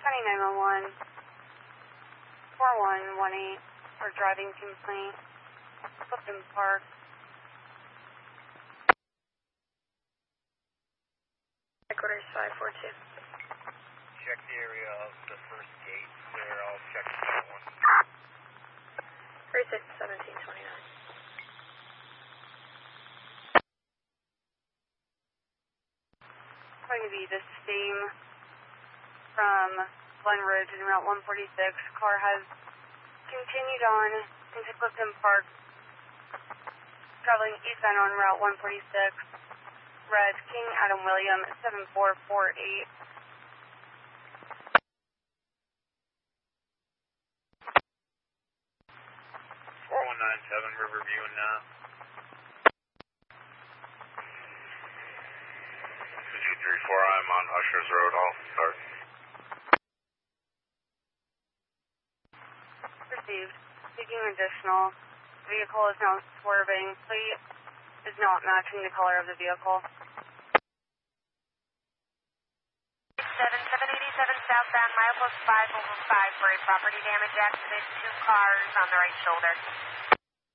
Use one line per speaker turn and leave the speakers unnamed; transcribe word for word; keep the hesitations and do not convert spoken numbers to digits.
County nine one one, four one one eight for driving complaint, Clifton Park. Headquarters five four two.
Check the area of the first gate there. I'll check the second one.
thirty-six seventeen twenty-nine. Going to be the same from Glen Ridge and Route one forty-six. Car has continued on into Clifton Park, traveling eastbound on Route one forty-six. Red King Adam William seven four four eight.
four one nine seven Riverview and uh two three four, I'm on Ushers Road. I'll start.
Received. Seeking additional. Vehicle is now swerving. Plate is not matching the color of the vehicle.
seven seven eighty-seven southbound, milepost five over five for a property damage accident. Two cars on the right shoulder.